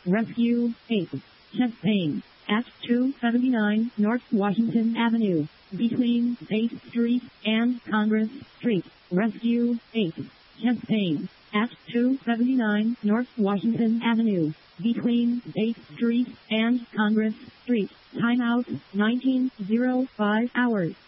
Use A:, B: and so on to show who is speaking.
A: Rescue 8. Chest pain. At 279 North Washington Avenue, between 8th Street and Congress Street. Rescue 8. Chest pain. At 279 North Washington Avenue, between 8th Street and Congress Street. Timeout 19:05 hours.